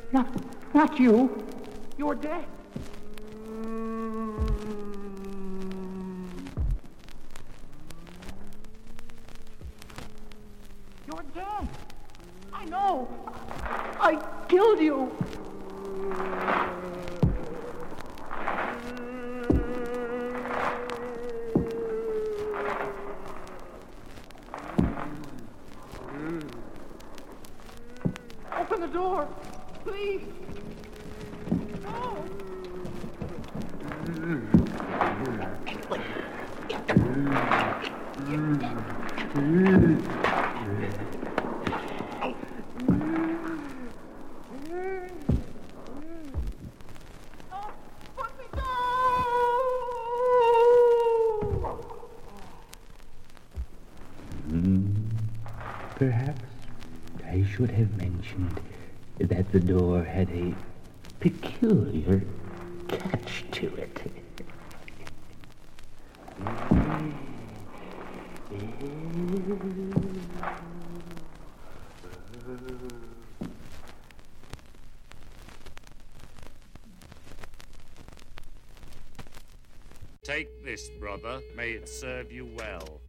Not you. You're dead. You're dead. I know. I killed you. Open the door, please. No. Perhaps I should have mentioned that the door had a peculiar catch to it. Take this, brother. May it serve you well.